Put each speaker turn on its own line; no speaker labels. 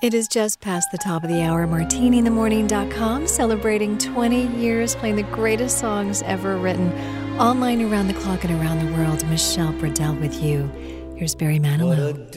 It is just past the top of the hour. MartiniInTheMorning.com celebrating 20 years playing the greatest songs ever written. Online, around the clock, and around the world. Michelle Bradell with you. Here's Barry Manilow.